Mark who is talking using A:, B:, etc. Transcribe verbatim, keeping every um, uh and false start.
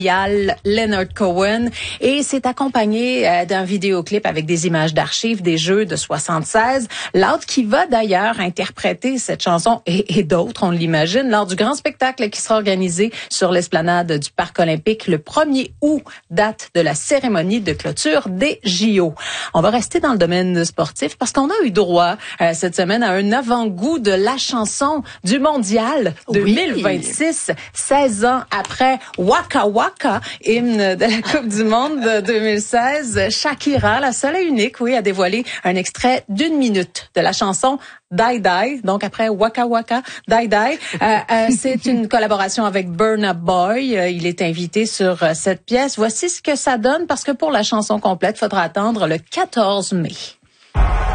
A: Leonard Cohen, et c'est accompagné euh, d'un vidéoclip avec des images d'archives des Jeux de soixante-seize. Loud qui va d'ailleurs interpréter cette chanson et, et d'autres, on l'imagine, lors du grand spectacle qui sera organisé sur l'esplanade du Parc olympique le premier août, date de la cérémonie de clôture des J O. On va rester dans le domaine sportif parce qu'on a eu droit euh, cette semaine à un avant-goût de la chanson du mondial deux mille vingt-six, oui. seize ans après Waka Waka, hymne de la Coupe du Monde de deux mille seize. Shakira, la seule et unique, oui, a dévoilé un extrait d'une minute de la chanson Die Die, donc après Waka Waka, Die Die. Euh, euh, c'est une collaboration avec Burna Boy. Euh, il est invité sur euh, cette pièce. Voici ce que ça donne, parce que pour la chanson complète, il faudra attendre le quatorze mai.